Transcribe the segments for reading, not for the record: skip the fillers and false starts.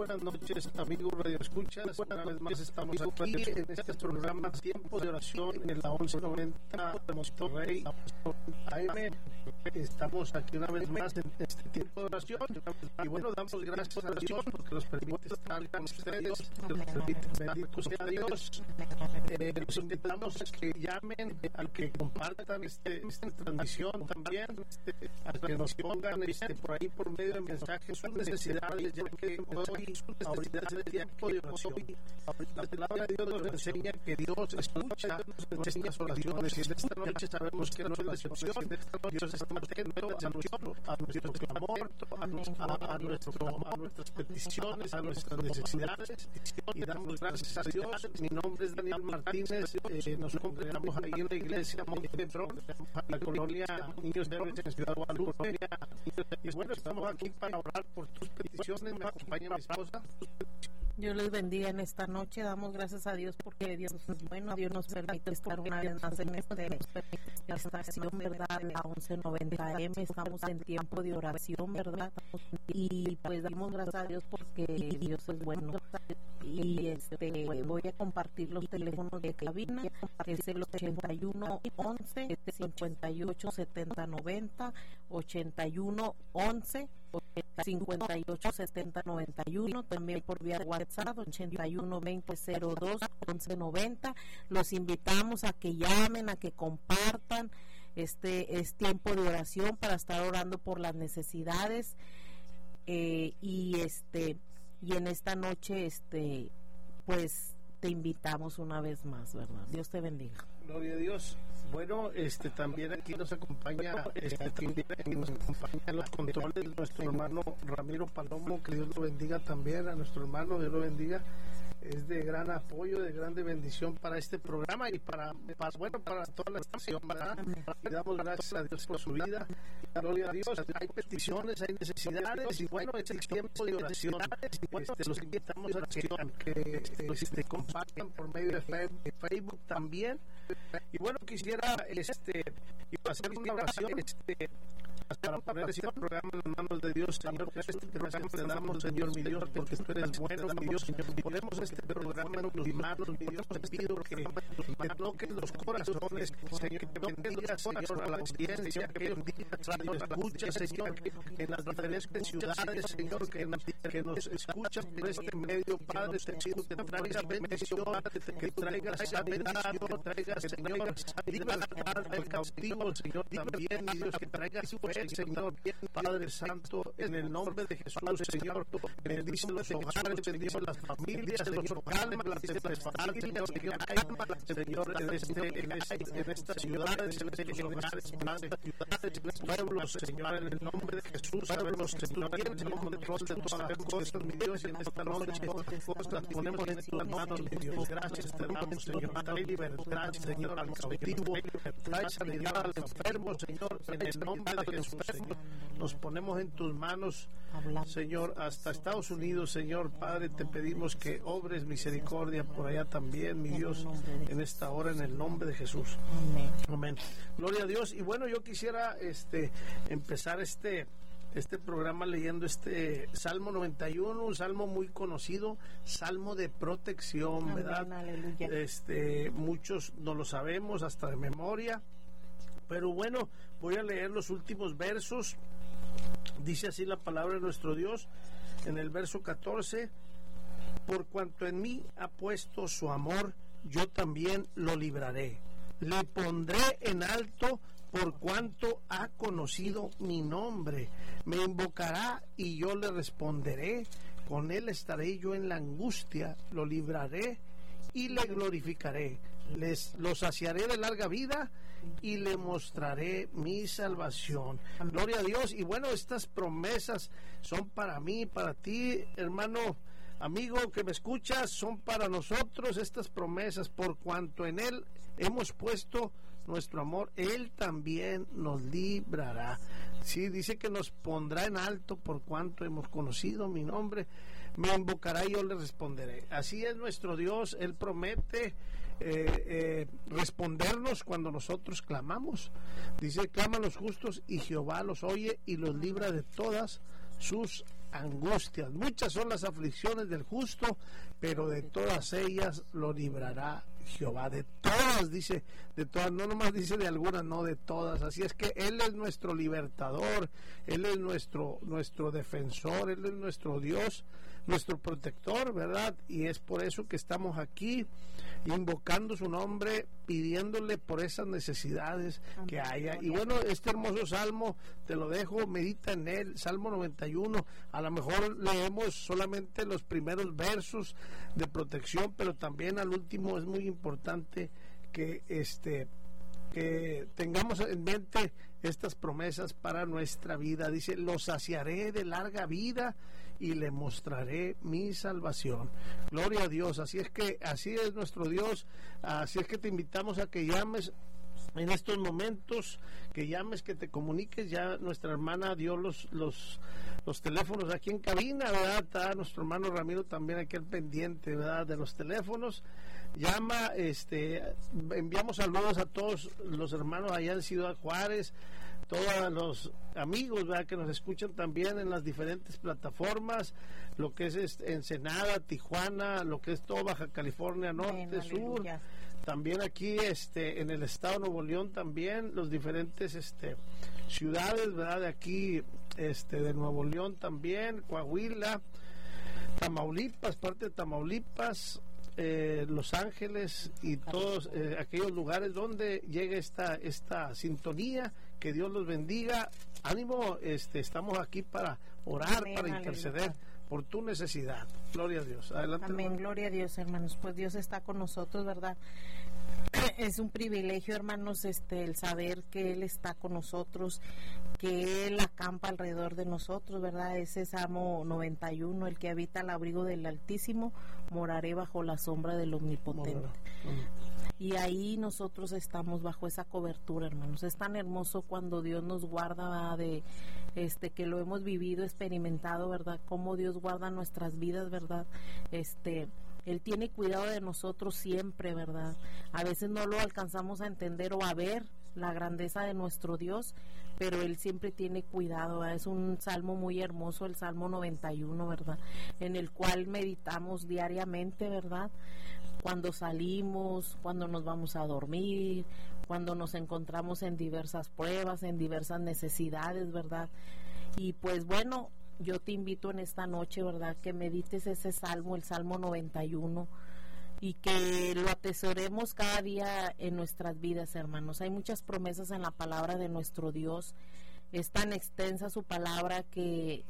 buenas noches, amigos Radio Escuchas. Una vez más estamos aquí en este programa Tiempo de Oración en la 1190 de Monterrey AM. Estamos aquí una vez más en este tiempo de oración. Y bueno, damos gracias a Dios porque nos permite estar con ustedes. Bendito sea Dios. Los invitamos a que llamen, a que compartan esta transmisión también, a que nos pongan por ahí por medio de mensajes sus necesidades, ya que hoy ahorita es el tiempo de oración. La palabra de Dios nos enseña que Dios escucha nuestras oraciones, y en esta noche sabemos que no es la excepción. Dios está atento a nuestro clamor, a nuestras peticiones, a nuestras necesidades, y damos gracias a Dios. Mi nombre es Daniel Martínez. Nos congregamos ahí en la iglesia Montebron, la colonia Niños Héroes en Ciudad Guadalupe. Y bueno, estamos aquí para orar por tus peticiones. Me acompaña mi esposa. Dios les bendiga en esta noche. Damos gracias a Dios porque Dios es bueno. Dios nos permite estar una vez más en esta estación, ¿verdad? La 1190 AM. Estamos en tiempo de oración, ¿verdad? Y pues damos gracias a Dios porque Dios es bueno. Y voy a compartir los teléfonos de cabina. Es el 81 11 58 70 90, 81 11 58 70 91, también por vía WhatsApp 81 20 02 11 90. Los invitamos a que llamen, a que compartan. Este es tiempo de oración para estar orando por las necesidades, y en esta noche pues te invitamos una vez más, ¿verdad? Dios te bendiga. Gloria a Dios. Bueno, también aquí nos acompaña, nos acompaña en los controles nuestro hermano Ramiro Palomo, que Dios lo bendiga también, a nuestro hermano, Dios lo bendiga. Es de gran apoyo, de grande bendición para este programa y para toda la estación, ¿verdad? Le damos gracias a Dios por su vida. Gloria a Dios. Hay peticiones, hay necesidades, y bueno, es el tiempo de oración. Los invitamos a que compartan por medio de Facebook también. Y bueno, quisiera hacer una oración para poner este programa en las manos de Dios. Señor, este programa te damos, Señor mi Dios, porque tú eres bueno, mi Dios. Ponemos este programa en tus manos, mi Dios. Te pido que toques los corazones, Señor, que bendigas, Señor, a la audiencia, que nos escucha, Señor, en las diferentes ciudades, Señor, que nos escuchas por este medio, Padre. Te pido que traigas bendición, que traigas sanidad, que traigas, Señor, libertad al cautivo, Señor, también, mi Dios, que traigas fe, Señor, Padre Santo, en el nombre de Jesús, Señor. Bendice los hogares, bendice las familias, Señor, calma las familias, Señor, calma, Señor, en estas ciudades, en estos hogares, Padre, en estos pueblos, Señor, en el nombre de Jesús, sabemos que tú tienes el control de todas las cosas, mi Dios, y en esta noche las ponemos en tus manos, mi Dios. Gracias te damos, Señor, trae libertad, Señor, al cautivo, trae sanidad al enfermo, Señor, en el nombre de Jesús, Señor. Nos ponemos en tus manos, Señor, hasta Estados Unidos, Señor, Padre, te pedimos que obres misericordia por allá también, mi Dios, en esta hora, en el nombre de Jesús. Amén. Gloria a Dios. Y bueno, yo quisiera empezar este programa leyendo Salmo 91, un salmo muy conocido, salmo de protección, ¿verdad? Muchos no lo sabemos hasta de memoria, pero bueno, voy a leer los últimos versos. Dice así la palabra de nuestro Dios en el verso 14: por cuanto en mí ha puesto su amor, yo también lo libraré. Le pondré en alto por cuanto ha conocido mi nombre. Me invocará y yo le responderé. Con él estaré yo en la angustia, lo libraré y le glorificaré. Lo saciaré de larga vida y le mostraré mi salvación. Gloria a Dios. Y bueno, estas promesas son para mí, para ti, hermano, amigo que me escuchas, son para nosotros estas promesas. Por cuanto en él hemos puesto nuestro amor, él también nos librará. Sí, dice que nos pondrá en alto por cuanto hemos conocido mi nombre. Me invocará y yo le responderé. Así es nuestro Dios. Él promete respondernos cuando nosotros clamamos. Dice: claman los justos y Jehová los oye y los libra de todas sus angustias. Muchas son las aflicciones del justo, pero de todas ellas lo librará Jehová. De todas, dice, de todas, no nomás dice de algunas, no, de todas. Así es que Él es nuestro libertador, Él es nuestro defensor, Él es nuestro Dios, nuestro protector, ¿verdad? Y es por eso que estamos aquí invocando su nombre, pidiéndole por esas necesidades que haya. Y bueno, este hermoso salmo te lo dejo, medita en él, Salmo 91. A lo mejor leemos solamente los primeros versos de protección, pero también al último es muy importante que que tengamos en mente estas promesas para nuestra vida. Dice: lo saciaré de larga vida y le mostraré mi salvación. Gloria a Dios. Así es nuestro Dios. Así es que te invitamos a que llames en estos momentos, que llames, que te comuniques. Ya nuestra hermana dio los teléfonos aquí en cabina, ¿verdad? Está nuestro hermano Ramiro también aquí al pendiente, ¿verdad?, de los teléfonos. Llama, enviamos saludos a todos los hermanos allá en Ciudad Juárez, todos los amigos, ¿verdad?, que nos escuchan también en las diferentes plataformas, lo que es Ensenada, Tijuana, lo que es todo Baja California Norte, Sur, también aquí en el estado de Nuevo León, también los diferentes ciudades, ¿verdad?, de aquí de Nuevo León también, Coahuila, Tamaulipas, parte de Tamaulipas, Los Ángeles y todos aquellos lugares donde llegue esta sintonía. Que Dios los bendiga. Ánimo, estamos aquí para orar, amén, para interceder, aleluya, por tu necesidad. Gloria a Dios. Adelante. Amén, hermano. Gloria a Dios, hermanos. Pues Dios está con nosotros, ¿verdad? Es un privilegio, hermanos, el saber que Él está con nosotros, que Él acampa alrededor de nosotros, ¿verdad? Ese Salmo 91, el que habita al abrigo del Altísimo, moraré bajo la sombra del Omnipotente. Y ahí nosotros estamos bajo esa cobertura, hermanos. Es tan hermoso cuando Dios nos guarda, ¿verdad?, de que lo hemos vivido, experimentado, ¿verdad?, cómo Dios guarda nuestras vidas, ¿verdad? Él tiene cuidado de nosotros siempre, ¿verdad? A veces no lo alcanzamos a entender o a ver la grandeza de nuestro Dios, pero Él siempre tiene cuidado, ¿verdad? Es un salmo muy hermoso, el Salmo 91, ¿verdad?, en el cual meditamos diariamente, ¿verdad?, cuando salimos, cuando nos vamos a dormir, cuando nos encontramos en diversas pruebas, en diversas necesidades, ¿verdad? Y pues bueno, yo te invito en esta noche, ¿verdad?, que medites ese salmo, el Salmo 91, y que lo atesoremos cada día en nuestras vidas, hermanos. Hay muchas promesas en la palabra de nuestro Dios. Es tan extensa su palabra que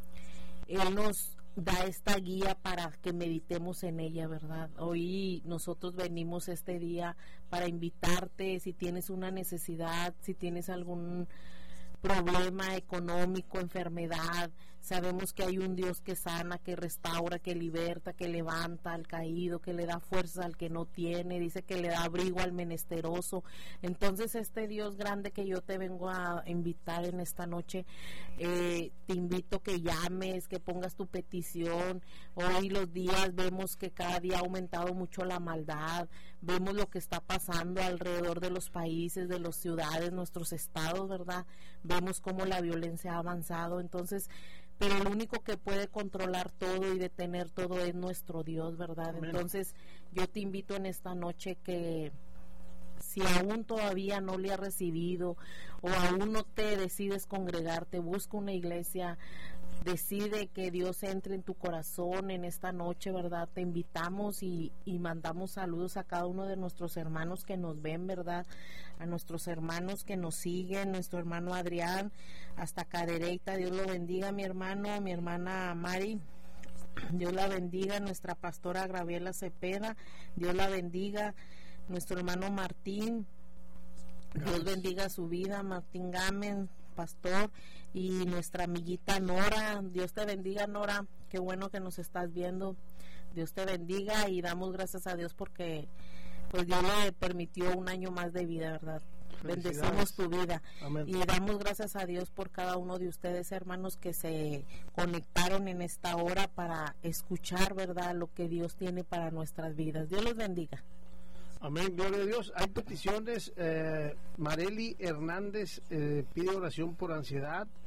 Él nos da esta guía para que meditemos en ella, ¿verdad? Hoy nosotros venimos este día para invitarte, si tienes una necesidad, si tienes algún problema económico, enfermedad, sabemos que hay un Dios que sana, que restaura, que liberta, que levanta al caído, que le da fuerza al que no tiene, dice que le da abrigo al menesteroso. Entonces este Dios grande que yo te vengo a invitar en esta noche, te invito que llames, que pongas tu petición. Hoy los días vemos que cada día ha aumentado mucho la maldad, vemos lo que está pasando alrededor de los países, de las ciudades, nuestros estados, ¿verdad? Vemos cómo la violencia ha avanzado. Entonces, pero el único que puede controlar todo y detener todo es nuestro Dios, ¿verdad? Amén. Entonces yo te invito en esta noche que si aún todavía no le has recibido o aún no te decides congregarte, busca una iglesia, decide que Dios entre en tu corazón en esta noche, ¿verdad? Te invitamos y mandamos saludos a cada uno de nuestros hermanos que nos ven, ¿verdad? A nuestros hermanos que nos siguen, nuestro hermano Adrián, hasta Cadereyta, Dios lo bendiga, mi hermano, mi hermana Mari, Dios la bendiga, nuestra pastora Graviela Cepeda, Dios la bendiga, nuestro hermano Martín, Dios bendiga su vida, Martín Gámez, pastor, y nuestra amiguita Nora, Dios te bendiga, Nora, qué bueno que nos estás viendo, Dios te bendiga, y damos gracias a Dios porque pues Dios le permitió un año más de vida, ¿verdad? Bendecimos tu vida. Amén. Y damos gracias a Dios por cada uno de ustedes, hermanos, que se conectaron en esta hora para escuchar, ¿verdad?, lo que Dios tiene para nuestras vidas. Dios los bendiga. Amén, gloria a Dios. Hay peticiones. Marely Hernández pide oración por ansiedad.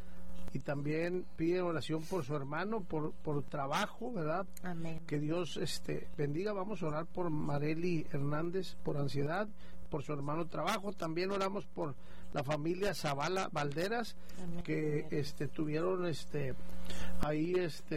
y también pide oración por su hermano, por trabajo, ¿verdad? Amén. Que Dios bendiga. Vamos a orar por Marely Hernández por ansiedad, por su hermano trabajo. También oramos por la familia Zavala Valderas. Amén. Que tuvieron ahí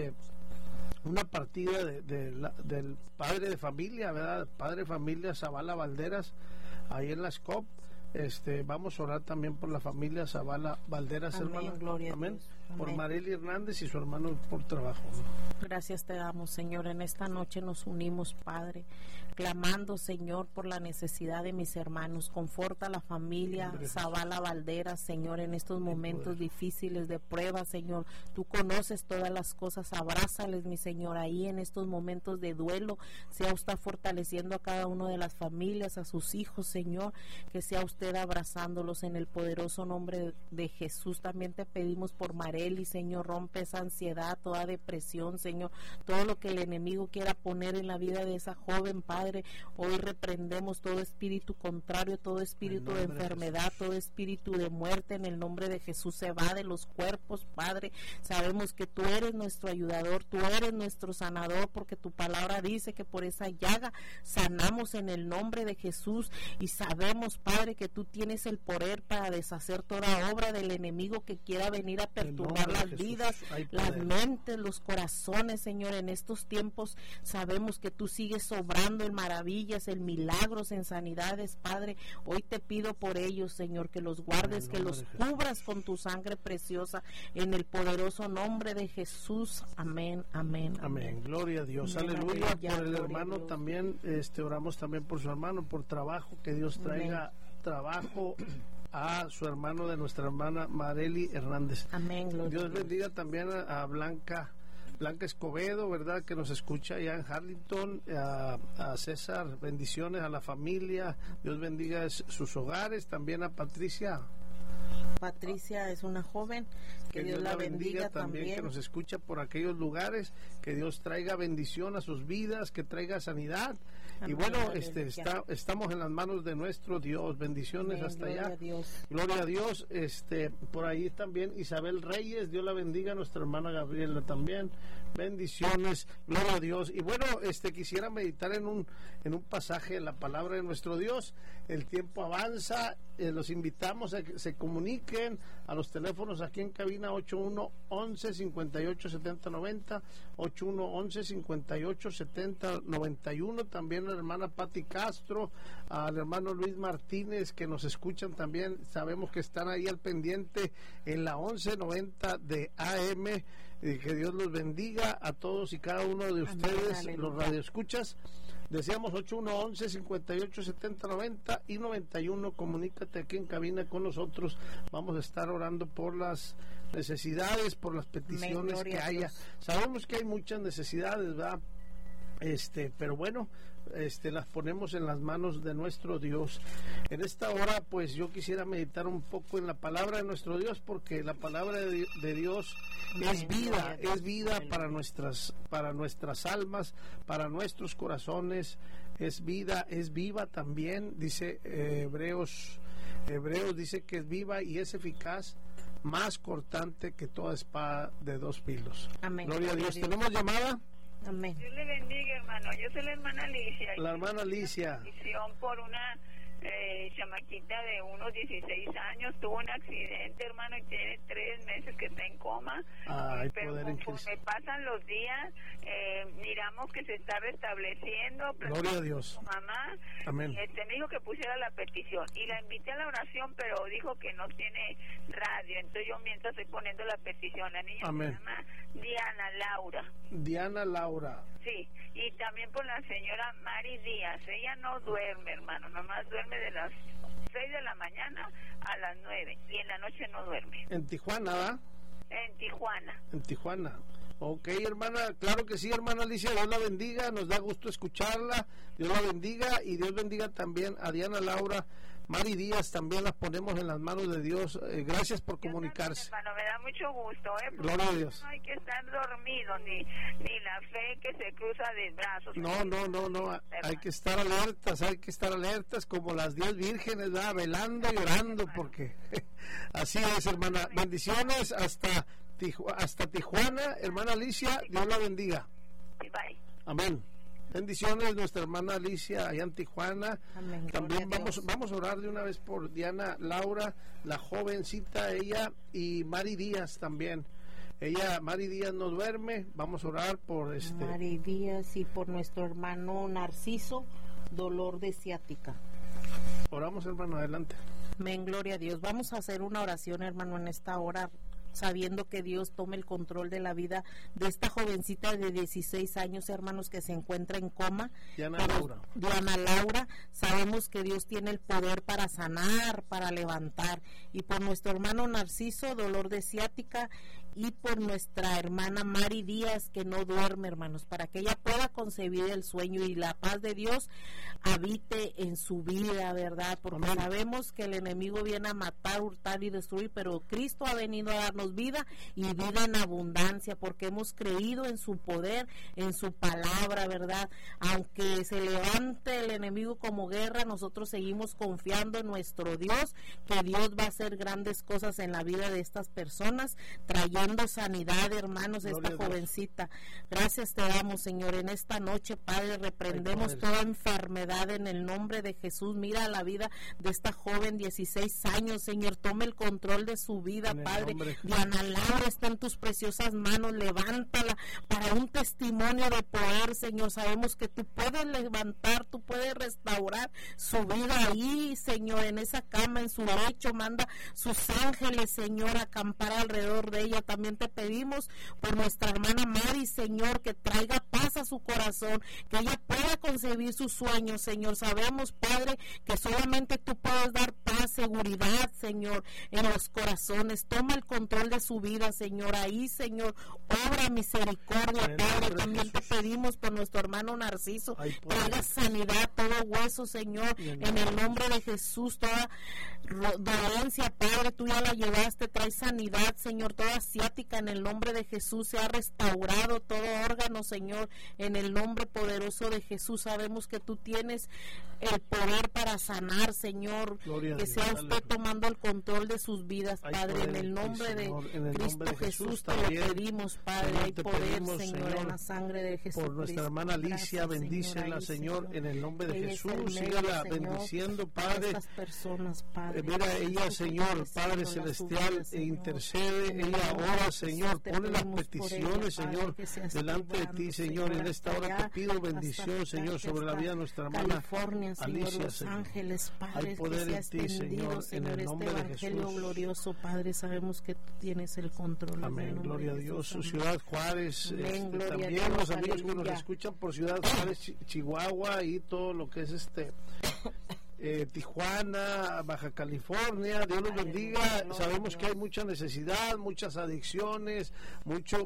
una partida del padre de familia, ¿verdad? Padre de familia Zavala Valderas, ahí en la SCOP. Vamos a orar también por la familia Zavala Valderas, amén, hermano. Gloria amén. A Dios. Por Amén. Marely Hernández y su hermano por trabajo. Gracias te damos, Señor. En esta noche nos unimos, Padre, clamando, Señor, por la necesidad de mis hermanos. Conforta a la familia Zavala Valderas, Señor, en estos momentos difíciles de prueba, Señor. Tú conoces todas las cosas. Abrázales, mi Señor, ahí en estos momentos de duelo. Sea usted fortaleciendo a cada una de las familias, a sus hijos, Señor. Que sea usted abrazándolos en el poderoso nombre de Jesús. También te pedimos por Marely, Señor, rompe esa ansiedad, toda depresión, Señor, todo lo que el enemigo quiera poner en la vida de esa joven, Padre. Hoy reprendemos todo espíritu contrario, todo espíritu de enfermedad, todo espíritu de muerte, en el nombre de Jesús se va de los cuerpos, Padre. Sabemos que tú eres nuestro ayudador, tú eres nuestro sanador, porque tu palabra dice que por esa llaga sanamos en el nombre de Jesús, y sabemos, Padre, que tú tienes el poder para deshacer toda obra del enemigo que quiera venir a perturbar las vidas, las mentes, los corazones, Señor. En estos tiempos sabemos que tú sigues obrando en maravillas, en milagros, en sanidades, Padre. Hoy te pido por ellos, Señor, que los guardes, que los cubras con tu sangre preciosa, en el poderoso nombre de Jesús. Amén, amén, amén. Gloria a Dios, amén. Aleluya. Por el hermano también, oramos también por su hermano, por trabajo, que Dios traiga amén. Trabajo a su hermano de nuestra hermana Marely Hernández. Amén. Dios bendiga también a Blanca Escobedo, ¿verdad? Que nos escucha allá en Harlington, a César, bendiciones a la familia, Dios bendiga sus hogares, también a Patricia es una joven, que Dios la bendiga también, que nos escucha por aquellos lugares, que Dios traiga bendición a sus vidas, que traiga sanidad. Amén. Y bueno, estamos en las manos de nuestro Dios. Bendiciones. Amén. Hasta Gloria allá. A Dios. Gloria a Dios. Por ahí también Isabel Reyes, Dios la bendiga, nuestra hermana Gabriela también. Bendiciones, gloria a Dios. Y bueno, quisiera meditar en un pasaje de la palabra de nuestro Dios. El tiempo avanza, los invitamos a que se comuniquen a los teléfonos aquí en cabina 8111-587090, 8111-587091, también la hermana Pati Castro, al hermano Luis Martínez, que nos escuchan también, sabemos que están ahí al pendiente en la 1190 de AM. Que Dios los bendiga a todos y cada uno de ustedes. Amén, los radioescuchas. Deseamos 8111-587090 y 91. Comunícate aquí en cabina con nosotros. Vamos a estar orando por las necesidades, por las peticiones que haya. Sabemos que hay muchas necesidades, ¿verdad? Pero bueno, las ponemos en las manos de nuestro Dios. En esta hora, pues yo quisiera meditar un poco en la palabra de nuestro Dios, porque la palabra de Dios es vida para nuestras almas, para nuestros corazones, es vida, es viva también, dice Hebreos dice que es viva y es eficaz, más cortante que toda espada de dos filos. Amén. Gloria a Dios. ¿Tenemos llamada? Amén. Dios le bendiga, hermano. Yo soy la hermana Alicia. La hermana Alicia. Por una chamaquita de unos 16 años, tuvo un accidente, hermano, y tiene 3 meses que está en coma. Pero conforme pasan los días, miramos que se está restableciendo. Gloria a Dios. Su mamá. Amén. Me dijo que pusiera la petición y la invité a la oración, pero dijo que no tiene radio. Entonces yo mientras estoy poniendo la petición, la niña Amén. se llama Diana Laura. Sí, y también por la señora Mari Díaz. Ella no duerme, hermano, nomás duerme de las 6 de la mañana a las 9 y en la noche no duerme. ¿En Tijuana, va? En Tijuana. En Tijuana. Ok, hermana, claro que sí, hermana Alicia, Dios la bendiga, nos da gusto escucharla, Dios la bendiga y Dios bendiga también a Diana Laura. Mari Díaz también las ponemos en las manos de Dios. Gracias por comunicarse. Hermano, me da mucho gusto, Gloria a Dios. No hay que estar dormido, ni la fe que se cruza de brazos. No. Hay que estar alertas como las 10 vírgenes, ¿verdad? Velando y orando, porque así es, hermana. Bendiciones hasta hasta Tijuana, hermana Alicia, Dios la bendiga. Bye. Amén. Bendiciones, nuestra hermana Alicia allá en Tijuana. Amén. También vamos a orar de una vez por Diana Laura, la jovencita, ella, y Mari Díaz también. Mari Díaz no duerme. Vamos a orar por Mari Díaz y por nuestro hermano Narciso, dolor de ciática. Oramos, hermano, adelante. Amén, gloria a Dios. Vamos a hacer una oración, hermano, en esta hora, sabiendo que Dios tome el control de la vida de esta jovencita de 16 años, hermanos, que se encuentra en coma. Diana Laura, sabemos que Dios tiene el poder para sanar, para levantar. Y por nuestro hermano Narciso, dolor de ciática, y por nuestra hermana Mari Díaz, que no duerme, hermanos, para que ella pueda concebir el sueño y la paz de Dios habite en su vida, ¿verdad? Porque Amén. Sabemos que el enemigo viene a matar, hurtar y destruir, pero Cristo ha venido a darnos vida y vida en abundancia, porque hemos creído en su poder, en su palabra, ¿verdad? Aunque se levante el enemigo como guerra, nosotros seguimos confiando en nuestro Dios, que Dios va a hacer grandes cosas en la vida de estas personas, trayendo sanidad, hermanos, de esta jovencita. Gracias te damos, Señor, en esta noche, Padre, reprendemos toda enfermedad en el nombre de Jesús. Mira la vida de esta joven, 16 años, Señor, tome el control de su vida, Padre. Diana Laura está en tus preciosas manos, levántala para un testimonio de poder, Señor. Sabemos que tú puedes levantar, tú puedes restaurar su vida ahí, Señor, en esa cama, en su lecho. Manda sus ángeles, Señor, a acampar alrededor de ella. También te pedimos por nuestra hermana Mari, Señor, que traiga paz a su corazón, que ella pueda concebir sus sueños, Señor. Sabemos, Padre, que solamente tú puedes dar paz, seguridad, Señor, en los corazones. Toma el control de su vida, Señor. Ahí, Señor, obra misericordia, Padre. También te pedimos por nuestro hermano Narciso, traiga sanidad, todo hueso, Señor, en el nombre de Jesús. Toda dolencia, Padre, tú ya la llevaste, trae sanidad, Señor. Toda ciática, en el nombre de Jesús, se ha restaurado todo órgano, Señor, en el nombre poderoso de Jesús. Sabemos que tú tienes el poder para sanar, Señor. Que sea usted tomando el control de sus vidas, Padre, en el nombre de Cristo Jesús te lo pedimos, Padre. Hay poder, Señor, en la sangre de Jesús. Por nuestra hermana Alicia, bendícela, Señor, en el nombre de Jesús. Sígala bendiciendo, Padre. Mira ella, Señor, Padre celestial, e intercede. Ella ora, Señor, pone las peticiones, Señor, delante de ti, Señor. En esta hora te pido bendición, Señor, sobre la vida de nuestra hermana Alicia, Señor. Ángeles, Padre, hay poder en ti, Señor, en el nombre de Jesús. Glorioso, Padre, sabemos que tú tienes el control. Amén, gloria a Dios. Ciudad Juárez, también los amigos que nos escuchan por Ciudad Juárez, Chihuahua y todo lo que es Tijuana, Baja California, Dios los bendiga. Sabemos que hay mucha necesidad, muchas adicciones, mucho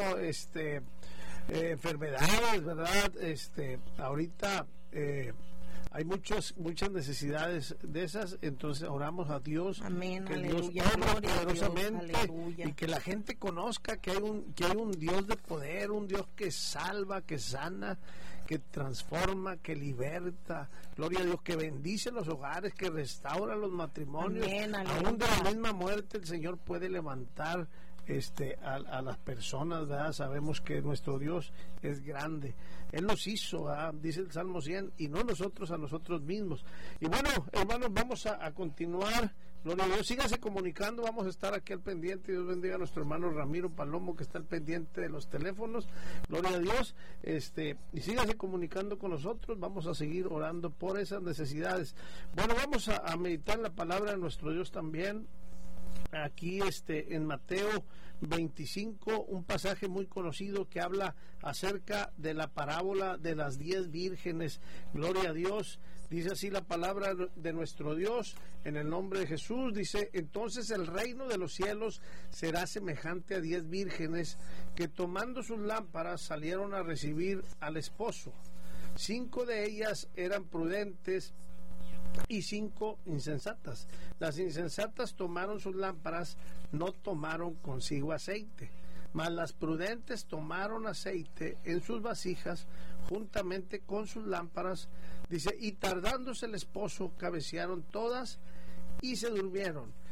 enfermedades, ¿verdad? Ahorita hay muchas necesidades de esas, entonces oramos a Dios. Amén, que aleluya, Dios obra poderosamente, aleluya. Y que la gente conozca que hay un Dios de poder, un Dios que salva, que sana, que transforma, que liberta. Gloria a Dios, que bendice los hogares, que restaura los matrimonios. Amén, aún de la misma muerte el Señor puede levantar a las personas, ¿verdad? Sabemos que nuestro Dios es grande. Él nos hizo, ¿verdad? Dice el Salmo 100, y no nosotros a nosotros mismos. Y bueno, hermanos, vamos a continuar. Gloria a Dios, síganse comunicando, vamos a estar aquí al pendiente. Dios bendiga a nuestro hermano Ramiro Palomo, que está al pendiente de los teléfonos. Gloria a Dios, y síganse comunicando con nosotros. Vamos a seguir orando por esas necesidades. Bueno, vamos a meditar la palabra de nuestro Dios también. Aquí en Mateo 25, un pasaje muy conocido que habla acerca de la parábola de las 10 vírgenes. Gloria a Dios. Dice así la palabra de nuestro Dios, en el nombre de Jesús. Dice: entonces el reino de los cielos será semejante a 10 vírgenes que, tomando sus lámparas, salieron a recibir al esposo. 5 de ellas eran prudentes y 5 insensatas. Las insensatas tomaron sus lámparas, no tomaron consigo aceite, mas las prudentes tomaron aceite en sus vasijas juntamente con sus lámparas. Dice: y tardándose el esposo, cabecearon todas y se durmieron.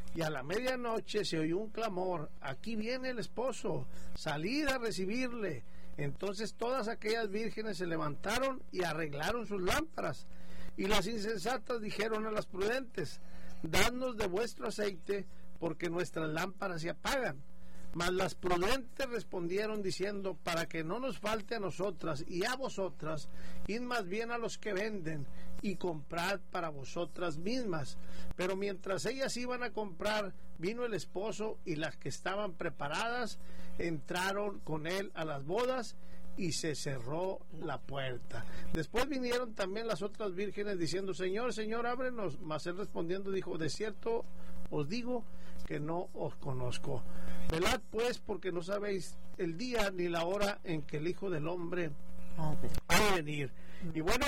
y a la medianoche se oyó un clamor: aquí viene el esposo, salid a recibirle. Entonces todas aquellas vírgenes se levantaron y arreglaron sus lámparas. Y las insensatas dijeron a las prudentes: dadnos de vuestro aceite, porque nuestras lámparas se apagan. Mas las prudentes respondieron diciendo: para que no nos falte a nosotras y a vosotras, id más bien a los que venden y comprad para vosotras mismas. Pero mientras ellas iban a comprar, vino el esposo, y las que estaban preparadas entraron con él a las bodas, y se cerró la puerta. Después vinieron también las otras vírgenes diciendo: Señor, Señor, ábrenos. Mas él respondiendo dijo: de cierto os digo que no os conozco. Velad pues, porque no sabéis el día ni la hora en que el Hijo del Hombre ha de venir. Y bueno,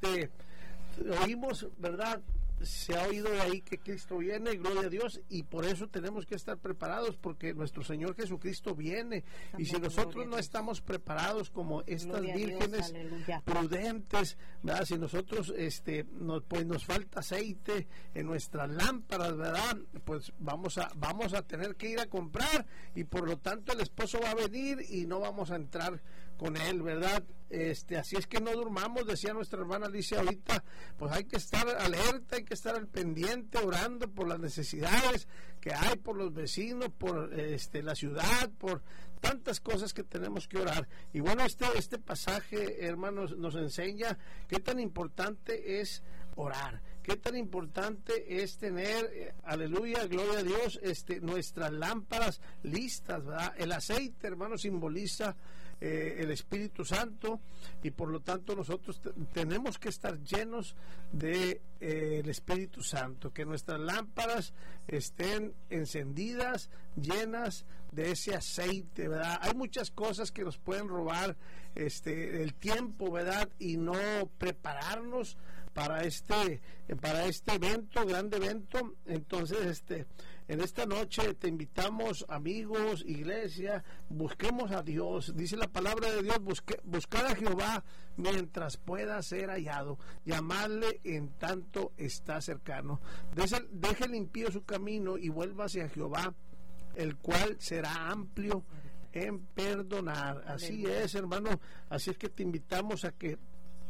oímos, ¿verdad? Se ha oído de ahí que Cristo viene, gloria a Dios, y por eso tenemos que estar preparados, porque nuestro Señor Jesucristo viene. Amén. Y si nosotros no estamos preparados como estas vírgenes prudentes, ¿verdad? Si nosotros pues nos falta aceite en nuestras lámparas, ¿verdad? Pues vamos a tener que ir a comprar, y por lo tanto el esposo va a venir y no vamos a entrar con él, ¿verdad? Así es que no durmamos, decía nuestra hermana Alicia ahorita. Pues hay que estar alerta, hay que estar al pendiente, orando por las necesidades que hay, por los vecinos, por la ciudad, por tantas cosas que tenemos que orar. Y bueno, este pasaje, hermanos, nos enseña qué tan importante es orar, qué tan importante es tener, aleluya, gloria a Dios, nuestras lámparas listas, ¿verdad? El aceite, hermanos, simboliza el Espíritu Santo, y por lo tanto nosotros tenemos que estar llenos de el Espíritu Santo, que nuestras lámparas estén encendidas, llenas de ese aceite, ¿verdad? Hay muchas cosas que nos pueden robar el tiempo, ¿verdad? Y no prepararnos para este evento, grande evento. Entonces, en esta noche te invitamos, amigos, iglesia, busquemos a Dios. Dice la palabra de Dios: buscar a Jehová mientras pueda ser hallado, llamarle en tanto está cercano. Deje el impío su camino y vuélvase a Jehová, el cual será amplio en perdonar. Así es, hermano. Así es que te invitamos a que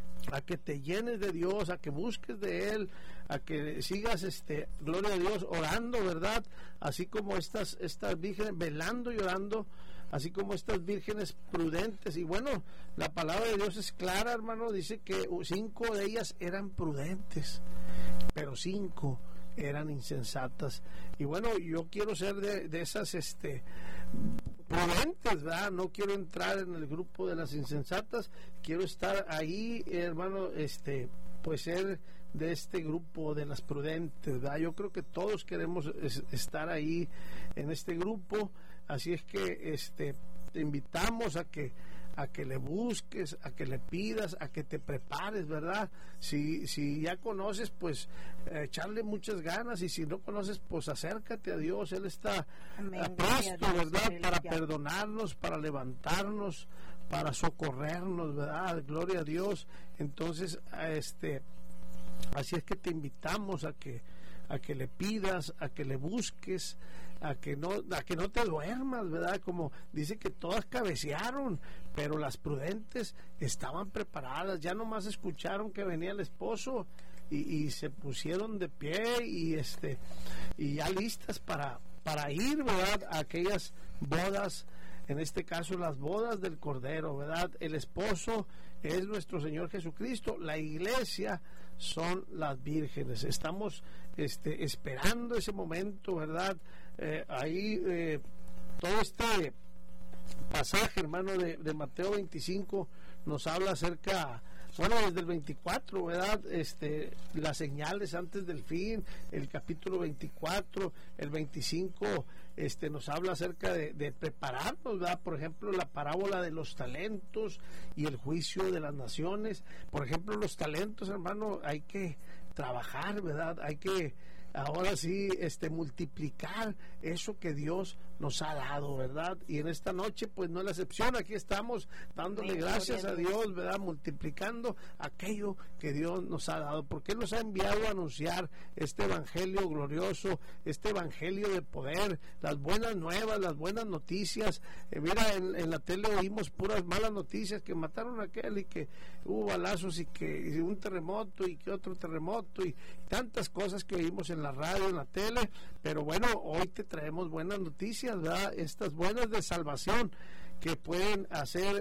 te llenes de Dios, a que busques de Él, a que sigas, gloria a Dios, orando, ¿verdad? Así como estas vírgenes, velando y orando, así como estas vírgenes prudentes. Y bueno, la palabra de Dios es clara, hermano. Dice que 5 de ellas eran prudentes, pero 5 eran insensatas. Y bueno, yo quiero ser de esas prudentes, ¿verdad? No quiero entrar en el grupo de las insensatas, quiero estar ahí, hermano, pues ser de este grupo de las prudentes, ¿verdad? Yo creo que todos queremos estar ahí en este grupo. Así es que te invitamos a que le busques, a que le pidas, a que te prepares, ¿verdad? Si ya conoces, pues echarle muchas ganas, y si no conoces, pues acércate a Dios. Él está presto, ¿verdad? Para perdonarnos, para levantarnos, para socorrernos, ¿verdad? Gloria a Dios. Entonces, así es que te invitamos a que le pidas, a que le busques, a que no te duermas, ¿verdad? Como dice que todas cabecearon, pero las prudentes estaban preparadas, ya nomás escucharon que venía el esposo y se pusieron de pie y ya listas para ir, ¿verdad? A aquellas bodas, en este caso las bodas del Cordero, ¿verdad? El esposo es nuestro Señor Jesucristo, la iglesia son las vírgenes. Estamos esperando ese momento, ¿verdad? Todo este pasaje, hermano, de Mateo 25 nos habla acerca, bueno, desde el 24, ¿verdad? Las señales antes del fin, el capítulo 24, el 25, nos habla acerca de prepararnos, ¿verdad? Por ejemplo, la parábola de los talentos y el juicio de las naciones. Por ejemplo, los talentos, hermano, hay que trabajar, ¿verdad? Hay que ahora sí multiplicar eso que Dios nos ha dado, ¿verdad? Y en esta noche pues no es la excepción, aquí estamos dándole gracias a Dios, ¿verdad? Multiplicando aquello que Dios nos ha dado, porque Él nos ha enviado a anunciar este evangelio glorioso, este evangelio de poder, las buenas nuevas, las buenas noticias. Mira, en la tele oímos puras malas noticias, que mataron a aquel y que hubo balazos y que un terremoto y que otro terremoto y tantas cosas que oímos en la radio, en la tele, pero bueno, hoy te traemos buenas noticias, ¿verdad? Estas buenas de salvación que pueden hacer,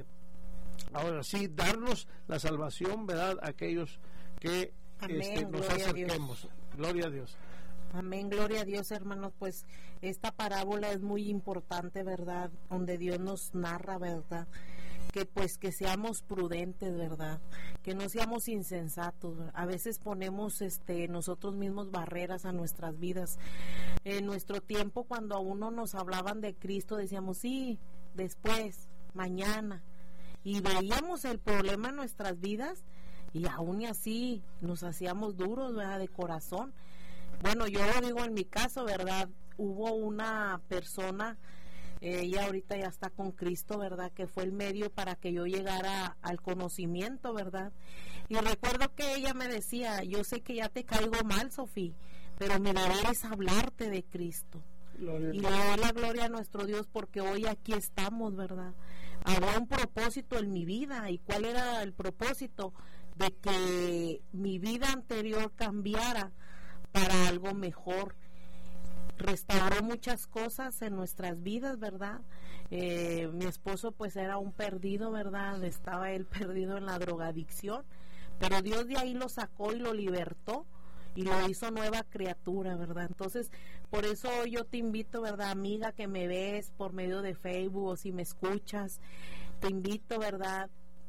ahora sí, darnos la salvación, ¿verdad? A aquellos que nos acerquemos. Gloria a Dios. Amén, gloria a Dios, hermanos. Pues esta parábola es muy importante, ¿verdad? Donde Dios nos narra, ¿verdad? Que pues que seamos prudentes, ¿verdad? Que no seamos insensatos, ¿verdad? A veces ponemos nosotros mismos barreras a nuestras vidas. En nuestro tiempo, cuando a uno nos hablaban de Cristo, decíamos sí, después, mañana, y veíamos el problema en nuestras vidas y aún y así nos hacíamos duros, ¿verdad? De corazón. Bueno, yo lo digo en mi caso, ¿verdad? Hubo una persona, ella ahorita ya está con Cristo, ¿verdad? Que fue el medio para que yo llegara al conocimiento, ¿verdad? Y recuerdo que ella me decía, yo sé que ya te caigo mal, Sofía, pero mi deber es hablarte de Cristo. Gloria. Y le doy la gloria a nuestro Dios porque hoy aquí estamos, ¿verdad? Había un propósito en mi vida. ¿Y cuál era el propósito? De que mi vida anterior cambiara para algo mejor. Restauró muchas cosas en nuestras vidas, ¿verdad? Mi esposo pues era un perdido, ¿verdad? Estaba él perdido en la drogadicción, pero Dios de ahí lo sacó y lo libertó y lo hizo nueva criatura, ¿verdad? Entonces, por eso yo te invito, ¿verdad, amiga, que me ves por medio de Facebook o si me escuchas, te invito, ¿verdad?,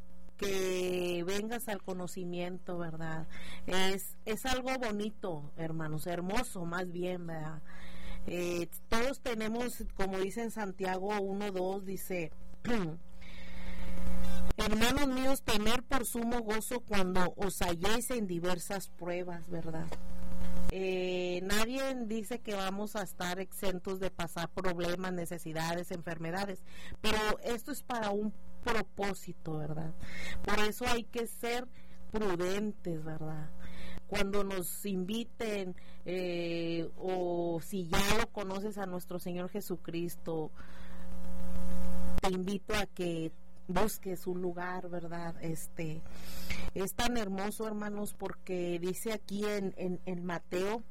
que vengas al conocimiento, ¿verdad? Es algo bonito, hermanos, hermoso más bien, ¿verdad? Todos tenemos, como dice en Santiago 1:2, dice: hermanos míos, tener por sumo gozo cuando os halléis en diversas pruebas, ¿verdad? Nadie dice que vamos a estar exentos de pasar problemas, necesidades, enfermedades, pero esto es para un propósito, ¿verdad? Por eso hay que ser prudentes, ¿verdad? Cuando nos inviten o si ya lo conoces a nuestro Señor Jesucristo, te invito a que busques un lugar, ¿verdad? Es tan hermoso, hermanos, porque dice aquí en Mateo,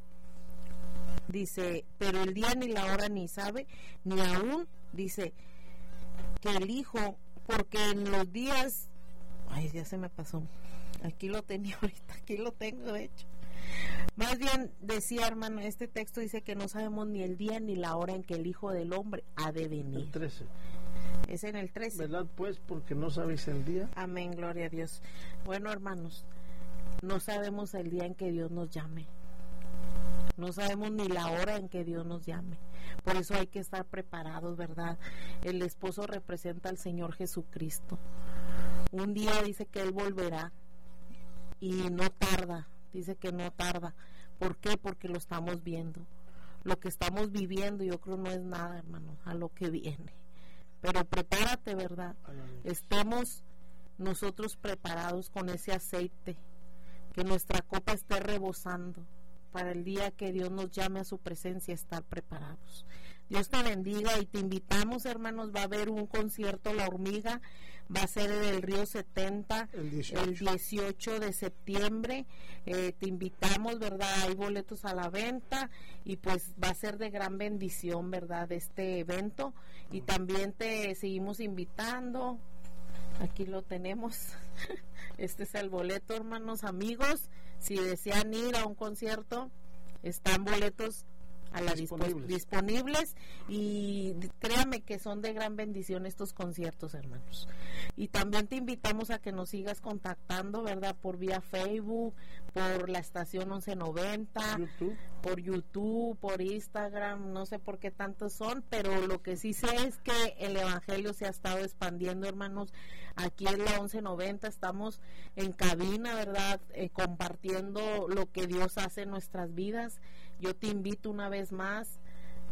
dice, pero el día ni la hora ni sabe, ni aún, dice, que el Hijo, porque en los días, ay, ya se me pasó, aquí lo tenía ahorita, aquí lo tengo de hecho. Más bien decía, hermano, este texto dice que no sabemos ni el día ni la hora en que el Hijo del Hombre ha de venir. El 13. Es en el 13. ¿Verdad, pues? Porque no sabéis el día. Amén, gloria a Dios. Bueno, hermanos, no sabemos el día en que Dios nos llame. No sabemos ni la hora en que Dios nos llame. Por eso hay que estar preparados, ¿verdad? El esposo representa al Señor Jesucristo. Un día dice que Él volverá y no tarda. Dice que no tarda. ¿Por qué? Porque lo estamos viendo. Lo que estamos viviendo, yo creo, no es nada, hermano, a lo que viene. Pero prepárate, ¿verdad? Estemos nosotros preparados con ese aceite, que nuestra copa esté rebosando para el día que Dios nos llame a su presencia, estar preparados. Dios te bendiga y te invitamos, hermanos, va a haber un concierto La Hormiga, va a ser en el Río 70 el 18 de septiembre. Te invitamos, ¿verdad? Hay boletos a la venta y pues va a ser de gran bendición, ¿verdad? Este evento, y también te seguimos invitando. Aquí lo tenemos. Este es el boleto, hermanos, amigos. Si desean ir a un concierto, están boletos a la disponibles, y créame que son de gran bendición estos conciertos, hermanos. Y también te invitamos a que nos sigas contactando, ¿verdad? Por vía Facebook, por la estación 1190, por YouTube, por Instagram, no sé por qué tantos son, pero lo que sí sé es que el evangelio se ha estado expandiendo, hermanos. Aquí en la 1190 estamos en cabina, ¿verdad? Compartiendo lo que Dios hace en nuestras vidas. Yo te invito una vez más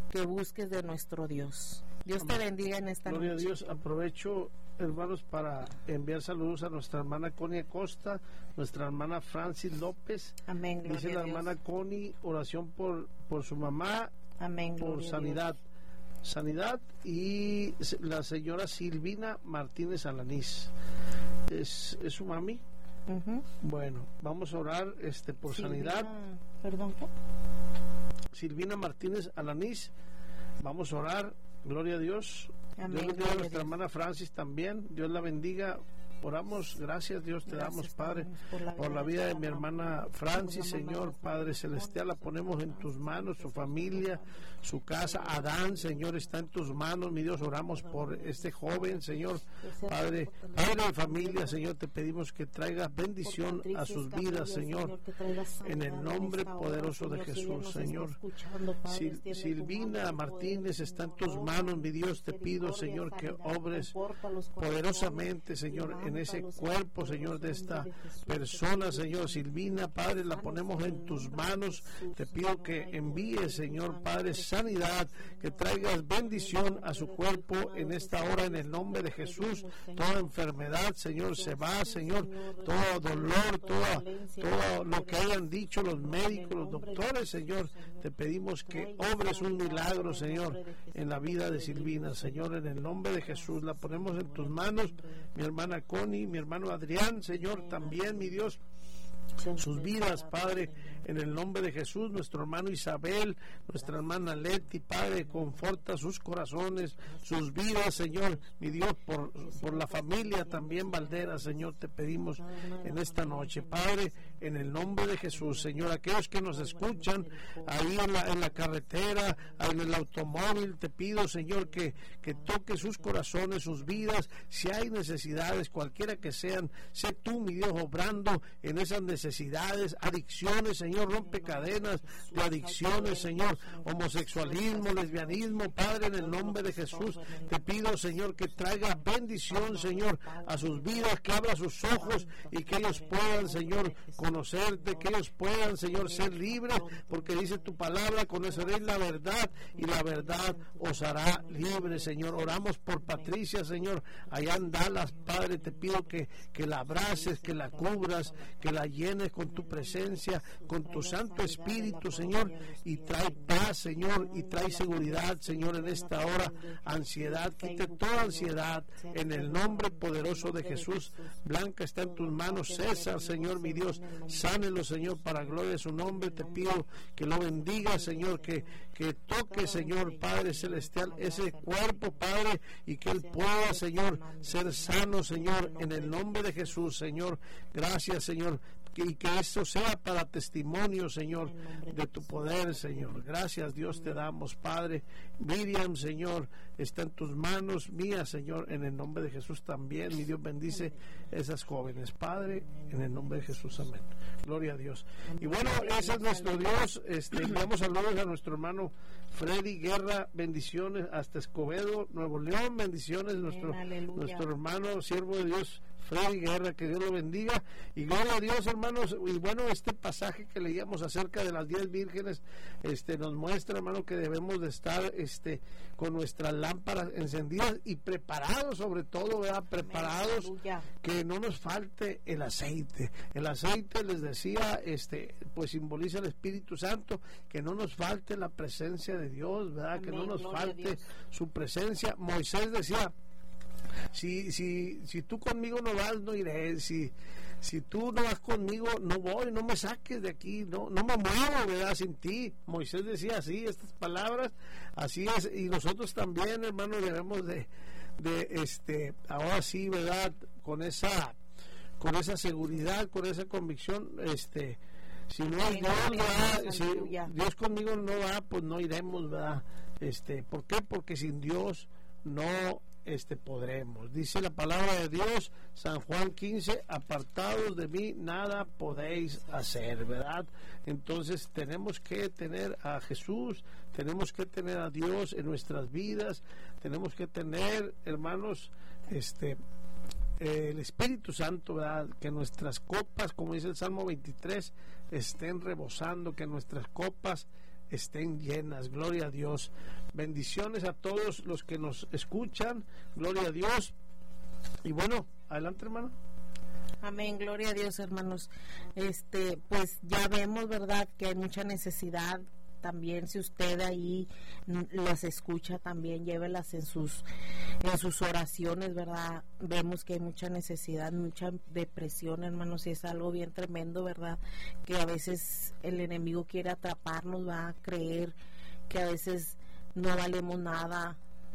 que busques de nuestro Dios. Dios te bendiga en esta Gloria noche. a Dios. Aprovecho, hermanos, para enviar saludos a nuestra hermana Connie Acosta, nuestra hermana Francis López. Amén. Dice la hermana Connie, oración por su mamá. Amén. Por sanidad, y la señora Silvina Martínez Alanís. ¿Es su mami? Bueno, vamos a orar por sanidad. Perdón, ¿qué? Silvina Martínez Alanís, vamos a orar. Gloria a Dios. Amén. Dios bendiga a nuestra hermana Francis también. Dios la bendiga. Oramos, gracias Dios te damos, Padre, por la vida de mi hermana Francis, Señor, Padre Celestial, la ponemos en tus manos, su familia, su casa. Adán, Señor, está en tus manos, mi Dios. Oramos por este joven, Señor, Padre de familia, Señor, te pedimos que traigas bendición a sus vidas, Señor, en el nombre poderoso de Jesús, Señor. Silvina Martínez está en tus manos, mi Dios, te pido, Señor, que obres poderosamente, Señor, en ese cuerpo, Señor, de esta persona, Señor. Silvina, Padre, la ponemos en tus manos. Te pido que envíes, Señor, Padre, sanidad, que traigas bendición a su cuerpo en esta hora, en el nombre de Jesús. Toda enfermedad, Señor, se va, Señor. Todo dolor, todo lo que hayan dicho los médicos, los doctores, Señor, te pedimos que obres un milagro, Señor, en la vida de Silvina, Señor, en el nombre de Jesús. La ponemos en tus manos, mi hermana Connie, mi hermano Adrián, Señor, también, mi Dios, sus vidas, Padre, en el nombre de Jesús. Nuestro hermano Isabel, nuestra hermana Leti, Padre, conforta sus corazones, sus vidas, Señor, mi Dios, por la familia también Valdera, Señor, te pedimos en esta noche, Padre, en el nombre de Jesús, Señor. Aquellos que nos escuchan ahí en la carretera, en el automóvil, te pido, Señor, que toque sus corazones, sus vidas. Si hay necesidades, cualquiera que sean, sé tú, mi Dios, obrando en esas necesidades, adicciones, Señor, rompe cadenas de adicciones, Señor, homosexualismo, lesbianismo, Padre, en el nombre de Jesús, te pido, Señor, que traiga bendición, Señor, a sus vidas, que abra sus ojos y que ellos puedan, Señor, conocerte, que ellos puedan, Señor, ser libres, porque dice tu palabra, conoceréis la verdad y la verdad os hará libres, Señor. Oramos por Patricia, Señor, allá en Dallas, Padre, te pido que la abraces, que la cubras, que la llenes con tu presencia, con tu Santo Espíritu, Señor, y trae paz, Señor, y trae seguridad, Señor, en esta hora. Ansiedad, quite toda ansiedad en el nombre poderoso de Jesús. Blanca está en tus manos. César, Señor, mi Dios, sánelo, Señor, para gloria de su nombre. Te pido que lo bendiga, Señor, que toque, Señor, Padre Celestial, ese cuerpo, Padre, y que él pueda, Señor, ser sano, Señor, en el nombre de Jesús, Señor. Gracias, Señor, y que esto sea para testimonio, Señor, de tu poder, Señor. Gracias, Dios, te damos, Padre. Miriam, Señor, está en tus manos, mía, Señor, en el nombre de Jesús también. Mi Dios bendice esas jóvenes, Padre, en el nombre de Jesús, amén. Gloria a Dios. Y bueno, ese es nuestro Dios. Enviamos saludos a nuestro hermano Freddy Guerra, bendiciones hasta Escobedo, Nuevo León, bendiciones, nuestro hermano, siervo de Dios, Freddy Guerra, que Dios lo bendiga, y gloria a Dios, hermanos. Y bueno, este pasaje que leíamos acerca de las 10 vírgenes, nos muestra, hermano, que debemos de estar con nuestras lámparas encendidas y preparados, sobre todo, ¿verdad? Preparados, aleluya, que no nos falte el aceite. El aceite, les decía, pues simboliza el Espíritu Santo, que no nos falte la presencia de Dios, ¿verdad? Amén, que no nos falte su presencia. Moisés decía, si tú conmigo no vas, no iré. Si tú no vas conmigo, no voy, no me saques de aquí, no me muevo, ¿verdad? Sin ti. Moisés decía así, estas palabras, así es. Y nosotros también, hermano, debemos de ahora sí, ¿verdad? Con esa seguridad, con esa convicción, si no es Dios, ¿verdad? Si Dios conmigo no va, pues no iremos, ¿verdad? ¿Por qué? Porque sin Dios no podremos. Dice la palabra de Dios, San Juan 15, apartados de mí nada podéis hacer, ¿verdad? Entonces tenemos que tener a Jesús, tenemos que tener a Dios en nuestras vidas, tenemos que tener, hermanos, el Espíritu Santo, ¿verdad? Que nuestras copas, como dice el Salmo 23, estén rebosando, que nuestras copas estén llenas. Gloria a Dios. Bendiciones a todos los que nos escuchan. Gloria a Dios. Y bueno, adelante, hermano. Amén, gloria a Dios, hermanos. Pues ya vemos, ¿verdad?, que hay mucha necesidad. También si usted ahí las escucha, también llévelas en sus oraciones, ¿verdad? Vemos que hay mucha necesidad, mucha depresión, hermanos, y es algo bien tremendo, ¿verdad? Que a veces el enemigo quiere atraparnos, va a creer que a veces no valemos nada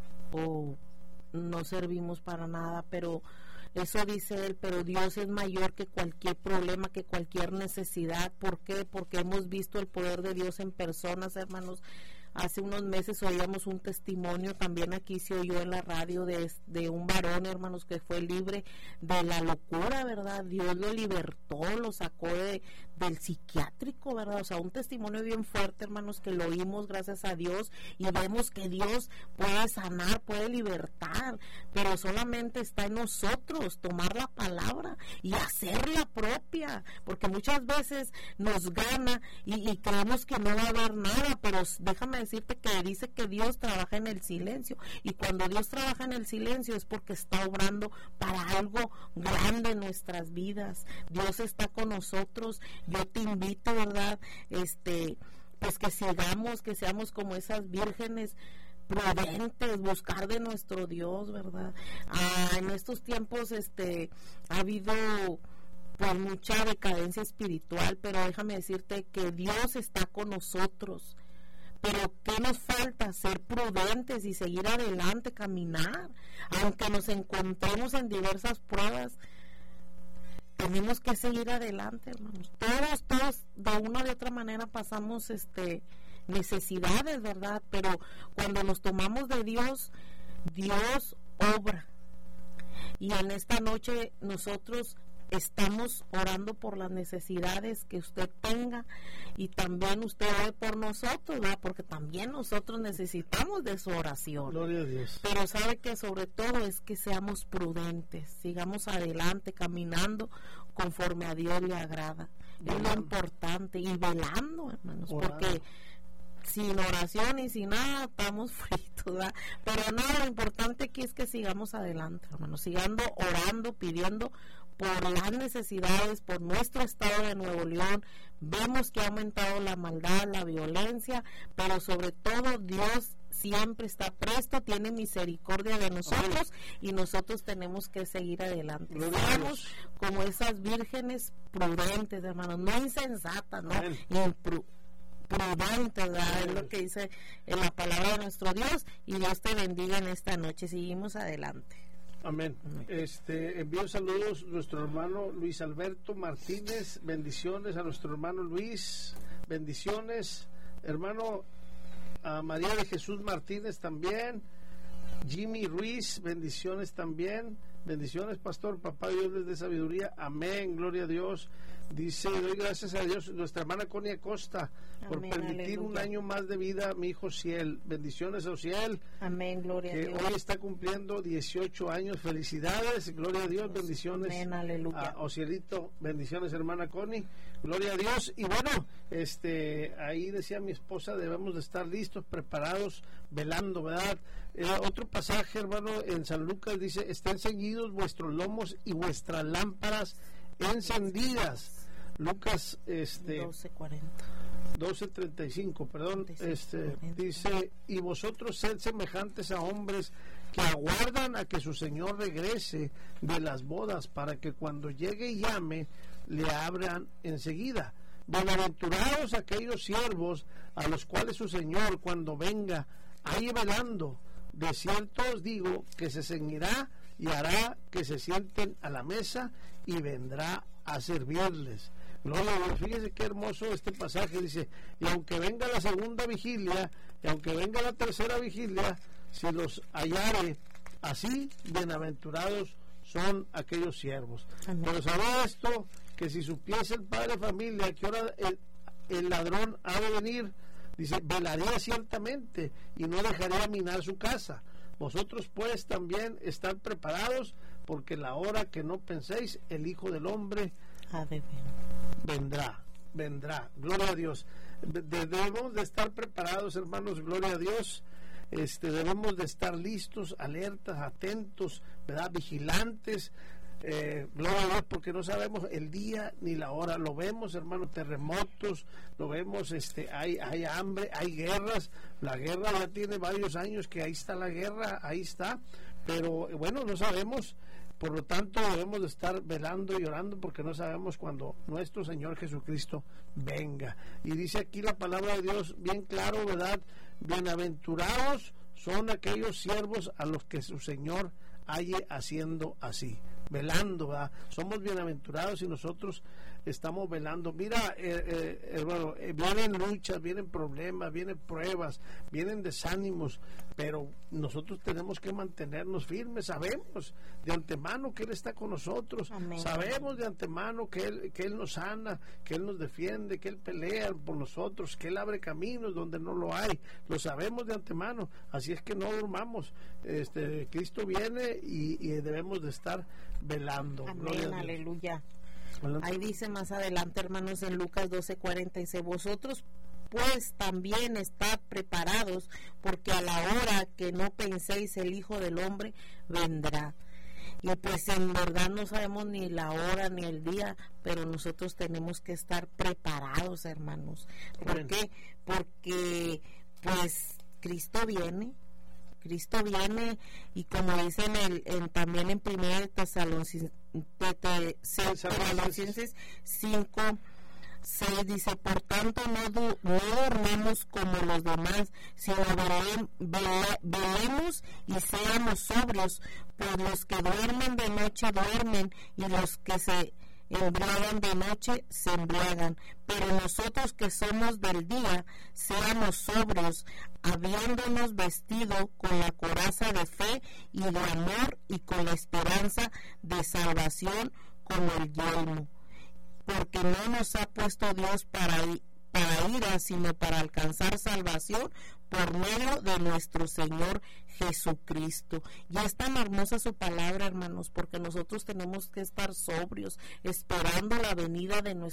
o no servimos para nada, pero eso dice él, pero Dios es mayor que cualquier problema, que cualquier necesidad. ¿Por qué? Porque hemos visto el poder de Dios en personas, hermanos. Hace unos meses oíamos un testimonio, también aquí se oyó en la radio de un varón, hermanos, que fue libre de la locura, ¿verdad? Dios lo libertó, lo sacó del psiquiátrico, ¿verdad? O sea, un testimonio bien fuerte, hermanos, que lo oímos gracias a Dios, y vemos que Dios puede sanar, puede libertar, pero solamente está en nosotros tomar la palabra y hacerla propia, porque muchas veces nos gana y creemos que no va a haber nada, pero déjame decirte que dice que Dios trabaja en el silencio, y cuando Dios trabaja en el silencio es porque está obrando para algo grande en nuestras vidas. Dios está con nosotros. Yo te invito, ¿verdad? Pues que seamos como esas vírgenes prudentes, buscar de nuestro Dios, ¿verdad? En estos tiempos ha habido pues mucha decadencia espiritual, pero déjame decirte que Dios está con nosotros. Pero ¿qué nos falta? Ser prudentes y seguir adelante, caminar. Aunque nos encontremos en diversas pruebas, tenemos que seguir adelante, hermanos. Todos de una u otra manera pasamos necesidades, ¿verdad? Pero cuando nos tomamos de Dios, Dios obra. Y en esta noche nosotros estamos orando por las necesidades que usted tenga, y también usted ore por nosotros, ¿verdad? Porque también nosotros necesitamos de su oración. Gloria a Dios. Pero sabe que sobre todo es que seamos prudentes, sigamos adelante caminando conforme a Dios le agrada. Es lo importante, y velando, hermanos, porque sin oración y sin nada estamos fritos, ¿verdad? Pero no, lo importante aquí es que sigamos adelante, hermanos, sigamos orando, pidiendo por las necesidades, por nuestro estado de Nuevo León. Vemos que ha aumentado la maldad, la violencia, pero sobre todo Dios siempre está presto, tiene misericordia de nosotros, y nosotros tenemos que seguir adelante. Seamos como esas vírgenes prudentes, hermanos, no insensatas, no prudentes, ¿verdad? Es lo que dice en la palabra de nuestro Dios, y Dios te bendiga en esta noche. Seguimos adelante. Amén. Envío saludos nuestro hermano Luis Alberto Martínez, bendiciones a nuestro hermano Luis, bendiciones, hermano a María de Jesús Martínez también, Jimmy Ruiz, bendiciones también, bendiciones, pastor, papá Dios les dé sabiduría, amén, gloria a Dios. Dice, doy gracias a Dios, nuestra hermana Connie Acosta, por permitir un año más de vida a mi hijo Ciel. Bendiciones a Ociel. Amén, gloria a Dios. Que hoy está cumpliendo 18 años. Felicidades, gloria a Dios, bendiciones. Amén, aleluya. A Ocielito, bendiciones, hermana Connie. Gloria a Dios. Y bueno, ahí decía mi esposa, debemos de estar listos, preparados, velando, ¿verdad? Otro pasaje, hermano, en San Lucas dice, estén ceñidos vuestros lomos y vuestras lámparas encendidas. Lucas 12:35, perdón, dice, y vosotros sed semejantes a hombres que aguardan a que su Señor regrese de las bodas, para que cuando llegue y llame, le abran enseguida. Bienaventurados aquellos siervos a los cuales su Señor, cuando venga, halle velando. De cierto os digo que se ceñirá y hará que se sienten a la mesa y vendrá a servirles. Gloria, fíjese qué hermoso este pasaje, dice, y aunque venga la segunda vigilia, y aunque venga la tercera vigilia, si los hallare así, bienaventurados son aquellos siervos. Amén. Pero sabe esto, que si supiese el padre de familia que ahora el ladrón ha de venir, dice, velaría ciertamente y no dejaría minar su casa. Vosotros pues también estad preparados, porque la hora que no penséis, el Hijo del Hombre vendrá. vendrá. Gloria a Dios. Debemos de estar preparados, hermanos, gloria a Dios. Debemos de estar listos, alertas, atentos, ¿verdad? Vigilantes. Gloria a Dios, porque no sabemos el día ni la hora. Lo vemos, hermano, terremotos, lo vemos, hay hambre, hay guerras. La guerra ya tiene varios años que ahí está la guerra, ahí está, pero bueno, no sabemos. Por lo tanto, debemos de estar velando y orando, porque no sabemos cuándo nuestro Señor Jesucristo venga. Y dice aquí la palabra de Dios bien claro, ¿verdad? Bienaventurados son aquellos siervos a los que su Señor halle haciendo así, velando, ¿verdad? Somos bienaventurados y nosotros estamos velando. Mira, hermano, vienen luchas, vienen problemas, vienen pruebas, vienen desánimos, pero nosotros tenemos que mantenernos firmes. Sabemos de antemano que Él está con nosotros. Amén. Sabemos de antemano que Él nos sana, que Él nos defiende, que Él pelea por nosotros, que Él abre caminos donde no lo hay. Lo sabemos de antemano, así es que no durmamos. Cristo viene y debemos de estar velando. Amén, aleluya. Ahí dice más adelante, hermanos, en Lucas 12:40, dice: vosotros pues también estad preparados, porque a la hora que no penséis el Hijo del Hombre vendrá. Y pues en verdad no sabemos ni la hora ni el día, pero nosotros tenemos que estar preparados, hermanos. ¿Por qué? Porque pues Cristo viene, y como dicen también en 1 Tesalonicenses 5:6, dice: por tanto no dormamos como los demás, sino velemos y seamos sobrios, pues los que duermen de noche duermen, y los que se embriagan de noche se embriagan. Pero nosotros que somos del día, seamos sobrios, habiéndonos vestido con la coraza de fe y de amor, y con la esperanza de salvación como el yelmo. Porque no nos ha puesto Dios para ira, sino para alcanzar salvación por medio de nuestro Señor Jesucristo. Y es tan hermosa su palabra, hermanos, porque nosotros tenemos que estar sobrios, esperando la venida de nuestro